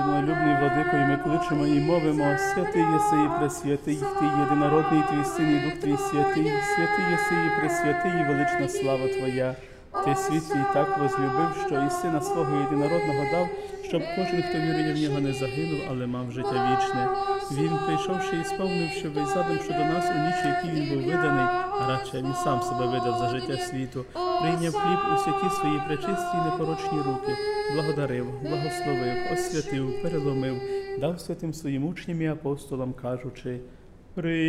Любний владико, і ми кличемо і мовимо: святий єси і пресвятий, ти єдинородний, твій син і дух твій святий, святий єси і пресвятий, і велична слава твоя. Ти світ твій так возлюбив, що і сина свого єдинородного дав, щоб кожен, хто вірує в нього, не загинув, але мав життя вічне. Він, прийшовши і сповнивши весь задум щодо нас у ніч, який він був виданий, а радше він сам себе видав за життя світу, прийняв хліб у святі свої пречисті й непорочні руки, благодарив, благословив, освятив, переломив, дав святим своїм учням і апостолам, кажучи: